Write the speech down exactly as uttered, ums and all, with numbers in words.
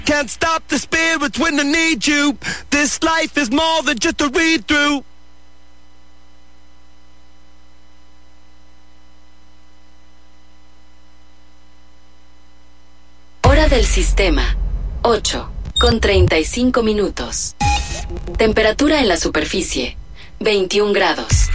Can't stop the spirits when I need you. This life is more than just a read-through. Hora del sistema, ocho, con treinta y cinco minutos. Temperatura en la superficie, veintiún grados.